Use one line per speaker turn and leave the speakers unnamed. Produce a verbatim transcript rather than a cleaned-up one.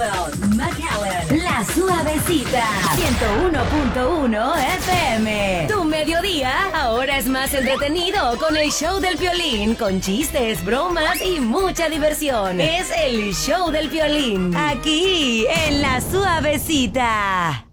Belleville, McAllen, La Suavecita, ciento uno punto uno F M. Tu mediodía ahora es más entretenido con el show del Piolín, con chistes, bromas y mucha diversión. Es el show del Piolín, aquí en La Suavecita.